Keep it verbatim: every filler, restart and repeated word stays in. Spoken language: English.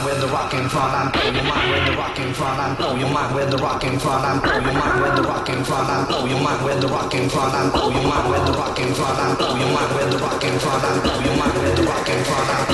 with the rockin' front and blow your mind with the rockin' front and blow your mind with the rockin' front and blow your mind with the rockin' front and blow your mind with the rockin' front and blow your mind with the rockin' front and blow your mind with the rockin' front and blow your mind with the rockin' front and